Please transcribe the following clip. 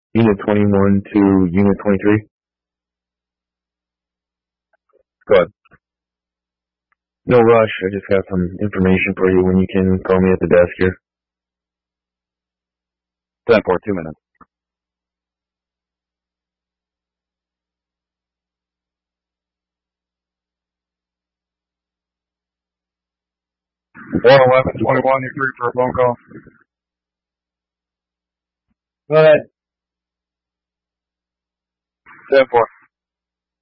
Unit 21 to Unit 23. Go ahead. No rush. I just got some information for you when you can call me at the desk here. 10-4, 2 minutes. One 1121, you're free for a phone call. Go ahead. 10-4.